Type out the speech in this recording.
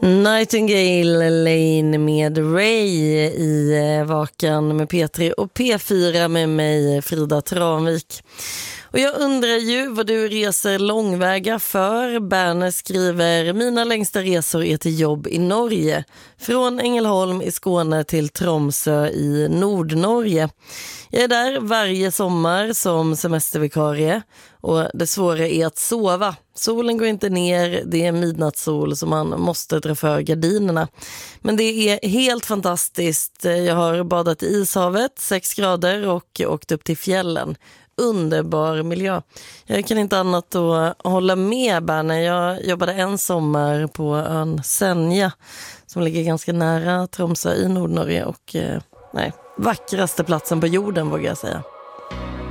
Nightingale Lane med Ray i Vakan med P3 och P4 med mig, Frida Tranvik. Och jag undrar ju vad du reser långväga för. Berner skriver: mina längsta resor är till jobb i Norge. Från Ängelholm i Skåne till Tromsø i Nordnorge. Jag är där varje sommar som semestervikarie. Och det svåra är att sova. Solen går inte ner, det är midnattssol så man måste dra för gardinerna. Men det är helt fantastiskt. Jag har badat i ishavet, 6 grader och åkt upp till fjällen. Underbar miljö. Jag kan inte annat att hålla med Berner. Jag jobbade en sommar på ön Senja som ligger ganska nära Tromsø i Nordnorge och vackraste platsen på jorden vågar jag säga.